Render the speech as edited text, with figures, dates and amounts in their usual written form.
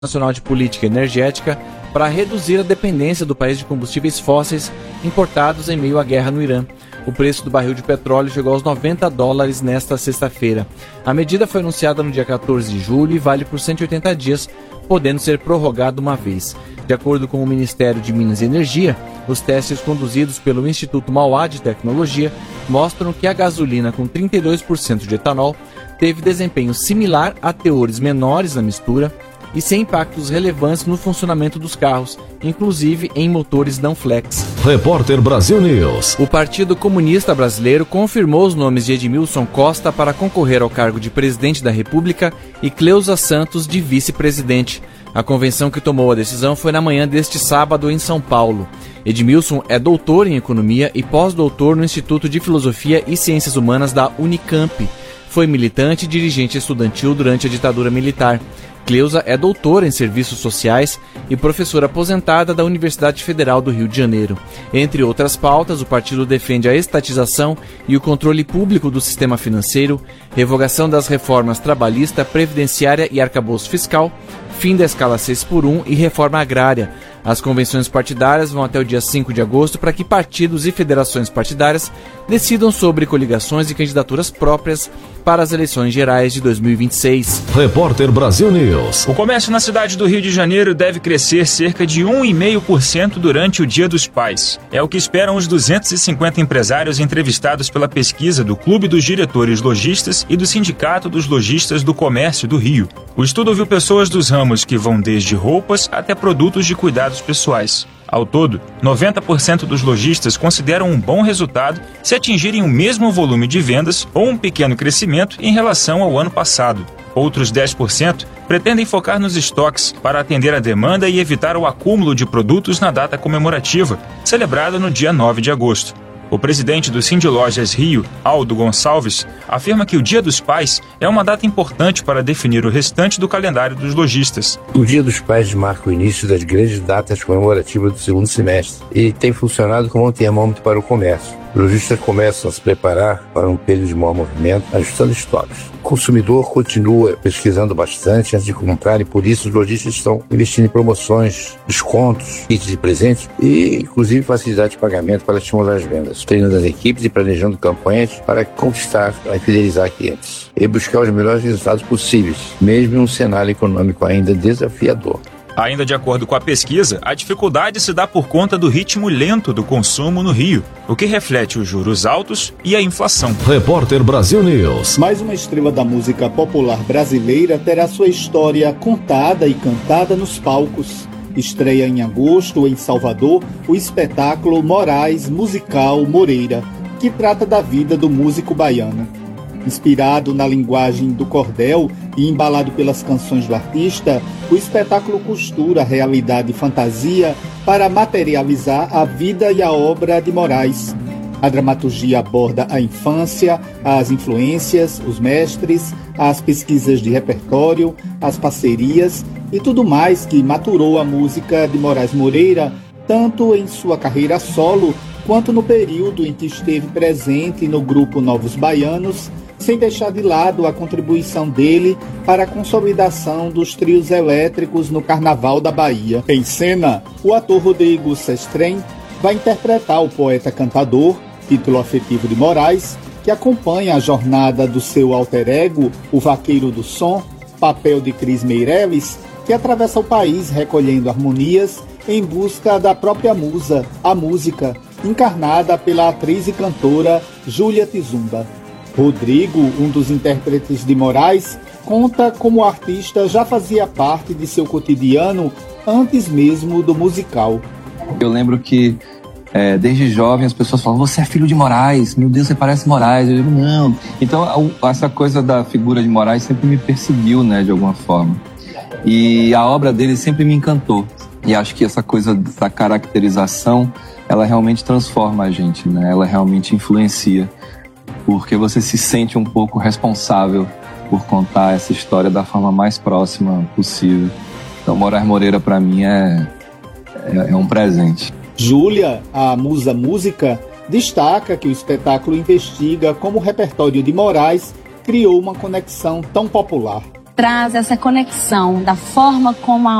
Nacional de Política Energética para reduzir a dependência do país de combustíveis fósseis importados em meio à guerra no Irã. O preço do barril de petróleo chegou aos $90 nesta sexta-feira. A medida foi anunciada no dia 14 de julho e vale por 180 dias, podendo ser prorrogada uma vez. De acordo com o Ministério de Minas e Energia, os testes conduzidos pelo Instituto Mauá de Tecnologia mostram que a gasolina com 32% de etanol teve desempenho similar a teores menores na mistura e sem impactos relevantes no funcionamento dos carros, inclusive em motores não flex. Repórter Brasil News. O Partido Comunista Brasileiro confirmou os nomes de Edmilson Costa para concorrer ao cargo de presidente da República e Cleusa Santos de vice-presidente. A convenção que tomou a decisão foi na manhã deste sábado em São Paulo. Edmilson é doutor em economia e pós-doutor no Instituto de Filosofia e Ciências Humanas da Unicamp. Foi militante e dirigente estudantil durante a ditadura militar. Cleusa é doutora em Serviços Sociais e professora aposentada da Universidade Federal do Rio de Janeiro. Entre outras pautas, o partido defende a estatização e o controle público do sistema financeiro, revogação das reformas trabalhista, previdenciária e arcabouço fiscal, fim da escala 6x1 e reforma agrária. As convenções partidárias vão até o dia 5 de agosto para que partidos e federações partidárias decidam sobre coligações e candidaturas próprias para as eleições gerais de 2026. Repórter Brasil News. O comércio na cidade do Rio de Janeiro deve crescer cerca de 1,5% durante o Dia dos Pais. É o que esperam os 250 empresários entrevistados pela pesquisa do Clube dos Diretores Lojistas e do Sindicato dos Lojistas do Comércio do Rio. O estudo viu pessoas dos ramos que vão desde roupas até produtos de cuidados pessoais. Ao todo, 90% dos lojistas consideram um bom resultado se atingirem o mesmo volume de vendas ou um pequeno crescimento em relação ao ano passado. Outros 10% pretendem focar nos estoques para atender a demanda e evitar o acúmulo de produtos na data comemorativa, celebrada no dia 9 de agosto. O presidente do Sindilojas Rio, Aldo Gonçalves, afirma que o Dia dos Pais é uma data importante para definir o restante do calendário dos lojistas. O Dia dos Pais marca o início das grandes datas comemorativas do segundo semestre e tem funcionado como um termômetro para o comércio. Os lojistas começam a se preparar para um período de maior movimento, ajustando estoques. O consumidor continua pesquisando bastante antes de comprar e por isso os lojistas estão investindo em promoções, descontos, kits de presentes e inclusive facilidade de pagamento para estimular as vendas, treinando as equipes e planejando campanhas para conquistar e fidelizar clientes e buscar os melhores resultados possíveis, mesmo em um cenário econômico ainda desafiador. Ainda de acordo com a pesquisa, a dificuldade se dá por conta do ritmo lento do consumo no Rio, o que reflete os juros altos e a inflação. Repórter Brasil News. Mais uma estrela da música popular brasileira terá sua história contada e cantada nos palcos. Estreia em agosto, em Salvador, o espetáculo Moraes Musical Moreira, que trata da vida do músico baiano. Inspirado na linguagem do cordel e embalado pelas canções do artista, o espetáculo costura realidade e fantasia para materializar a vida e a obra de Moraes. A dramaturgia aborda a infância, as influências, os mestres, as pesquisas de repertório, as parcerias e tudo mais que maturou a música de Moraes Moreira, tanto em sua carreira solo quanto no período em que esteve presente no grupo Novos Baianos, sem deixar de lado a contribuição dele para a consolidação dos trios elétricos no Carnaval da Bahia. Em cena, o ator Rodrigo Sestrem vai interpretar o poeta-cantador, título afetivo de Moraes, que acompanha a jornada do seu alter ego, o Vaqueiro do Som, papel de Cris Meireles, que atravessa o país recolhendo harmonias em busca da própria musa, a música, encarnada pela atriz e cantora Júlia Tizumba. Rodrigo, um dos intérpretes de Moraes, conta como o artista já fazia parte de seu cotidiano antes mesmo do musical. Eu lembro que desde jovem as pessoas falam: você é filho de Moraes, meu Deus, você parece Moraes. Eu digo: não. Então essa coisa da figura de Moraes sempre me perseguiu, né, de alguma forma. E a obra dele sempre me encantou. E acho que essa coisa da caracterização, ela realmente transforma a gente, né? Ela realmente influencia. Porque você se sente um pouco responsável por contar essa história da forma mais próxima possível. Então, Moraes Moreira, para mim, é um presente. Júlia, a musa música, destaca que o espetáculo investiga como o repertório de Moraes criou uma conexão tão popular. traz essa conexão da forma como a